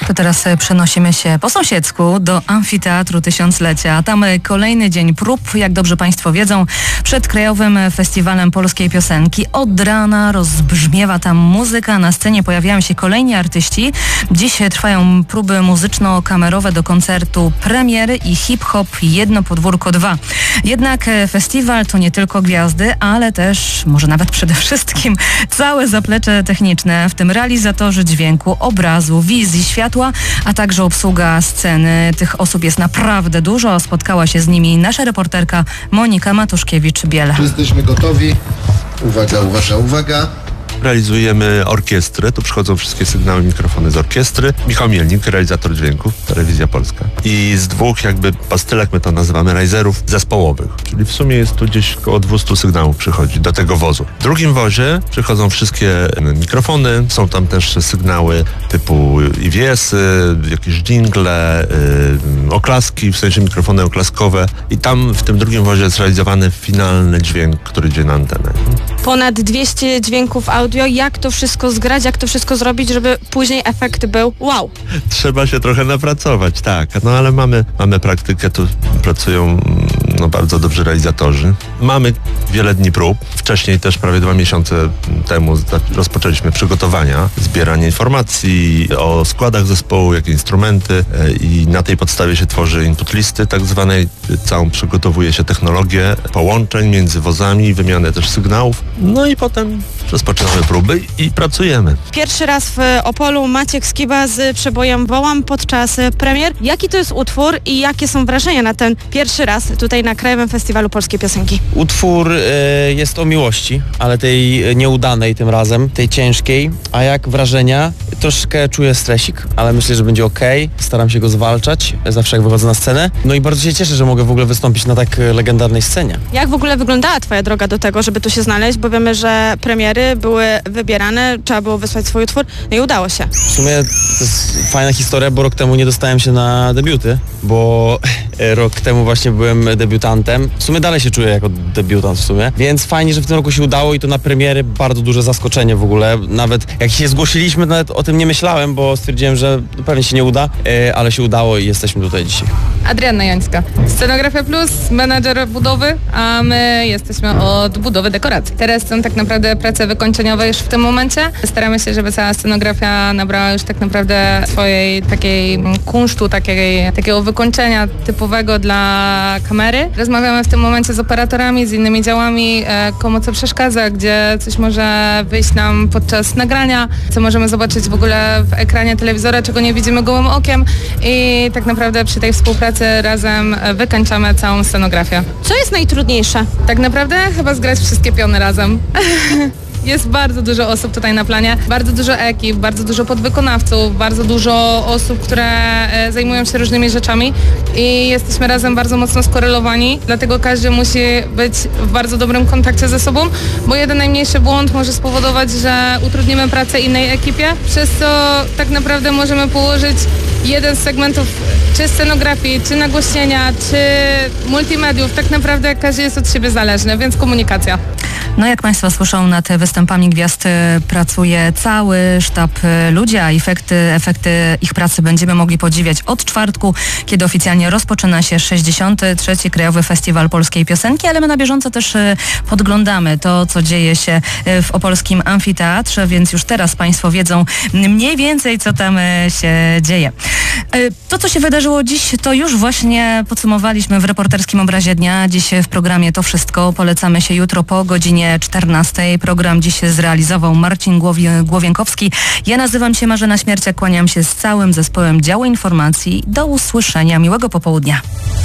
Teraz przenosimy się po sąsiedzku do Amfiteatru Tysiąclecia. Tam kolejny dzień prób, jak dobrze Państwo wiedzą, przed Krajowym Festiwalem Polskiej Piosenki. Od rana rozbrzmiewa tam muzyka, na scenie pojawiają się kolejni artyści. Dziś trwają próby muzyczno-kamerowe do koncertu Premiery i Hip-Hop Jedno Podwórko 2. Jednak festiwal to nie tylko gwiazdy, ale też, może nawet przede wszystkim, całe zaplecze techniczne, w tym realizatorzy dźwięku, obrazu, wizji, światła, a także obsługa sceny. Tych osób jest naprawdę dużo. Spotkała się z nimi nasza reporterka Monika Matuszkiewicz-Biel. Jesteśmy gotowi. Uwaga, uwaga, uwaga. Realizujemy orkiestrę, tu przychodzą wszystkie sygnały, mikrofony z orkiestry. Michał Mielnik, realizator dźwięków, Telewizja Polska. I z dwóch jakby pastylek, my to nazywamy riserów zespołowych, czyli w sumie jest tu gdzieś około 200 sygnałów przychodzi do tego wozu. W drugim wozie przychodzą wszystkie mikrofony, są tam też sygnały typu IWS-y, jakieś dżingle, oklaski, w sensie mikrofony oklaskowe i tam w tym drugim wozie jest realizowany finalny dźwięk, który idzie na antenę. Ponad 200 dźwięków audio. Jak to wszystko zgrać, jak to wszystko zrobić, żeby później efekt był wow? Trzeba się trochę napracować, tak. No ale mamy praktykę, tu pracują bardzo dobrzy realizatorzy. Mamy wiele dni prób. Wcześniej też prawie 2 miesiące temu rozpoczęliśmy przygotowania, zbieranie informacji o składach zespołu, jakie instrumenty i na tej podstawie się tworzy input listy tak zwanej. Całą przygotowuje się technologię połączeń między wozami, wymianę też sygnałów. No i potem rozpoczynamy próby i pracujemy. Pierwszy raz w Opolu Maciek Skiba z przebojem Wołam podczas premier. Jaki to jest utwór i jakie są wrażenia na ten pierwszy raz tutaj na Krajowym Festiwalu Polskiej Piosenki? Utwór jest o miłości, ale tej nieudanej tym razem, tej ciężkiej. A jak wrażenia? Troszkę czuję stresik, ale myślę, że będzie okej. Staram się go zwalczać, zawsze jak wychodzę na scenę. No i bardzo się cieszę, że mogę w ogóle wystąpić na tak legendarnej scenie. Jak w ogóle wyglądała Twoja droga do tego, żeby tu się znaleźć? Bo wiemy, że premiery były wybierane, trzeba było wysłać swój utwór, no i udało się. W sumie to jest fajna historia, bo rok temu nie dostałem się na debiuty, bo rok temu właśnie byłem debiutantem. W sumie dalej się czuję jako debiutant w sumie, więc fajnie, że w tym roku się udało i to na premiery bardzo duże zaskoczenie w ogóle. Nawet jak się zgłosiliśmy, nawet o tym nie myślałem, bo stwierdziłem, że pewnie się nie uda, ale się udało i jesteśmy tutaj dzisiaj. Adrianna Jońska, Scenografia Plus, menadżer budowy, a my jesteśmy od budowy dekoracji. Teraz są tak naprawdę prace wykończeniowe już w tym momencie. Staramy się, żeby cała scenografia nabrała już tak naprawdę swojej takiej kunsztu, takiego wykończenia typowego dla kamery. Rozmawiamy w tym momencie z operatorami, z innymi działami, komu co przeszkadza, gdzie coś może wyjść nam podczas nagrania, co możemy zobaczyć w ogóle w ekranie telewizora, czego nie widzimy gołym okiem i tak naprawdę przy tej współpracy razem wykańczamy całą scenografię. Co jest najtrudniejsze? Tak naprawdę chyba zgrać wszystkie piony razem. Jest bardzo dużo osób tutaj na planie, bardzo dużo ekip, bardzo dużo podwykonawców, bardzo dużo osób, które zajmują się różnymi rzeczami i jesteśmy razem bardzo mocno skorelowani, dlatego każdy musi być w bardzo dobrym kontakcie ze sobą, bo jeden najmniejszy błąd może spowodować, że utrudnimy pracę innej ekipie, przez co tak naprawdę możemy położyć jeden z segmentów czy scenografii, czy nagłośnienia, czy multimediów, tak naprawdę każdy jest od siebie zależny, więc komunikacja. No jak Państwo słyszą, nad występami gwiazd pracuje cały sztab ludzi, a efekty ich pracy będziemy mogli podziwiać od czwartku, kiedy oficjalnie rozpoczyna się 63. Krajowy Festiwal Polskiej Piosenki, ale my na bieżąco też podglądamy to, co dzieje się w opolskim amfiteatrze, więc już teraz Państwo wiedzą mniej więcej, co tam się dzieje. To, co się wydarzyło dziś, to już właśnie podsumowaliśmy w reporterskim obrazie dnia. Dziś w programie To Wszystko. Polecamy się jutro po godzinie 14. Program dziś zrealizował Marcin Głowienkowski. Ja nazywam się Marzena Śmierciak, kłaniam się z całym zespołem działu informacji. Do usłyszenia. Miłego popołudnia.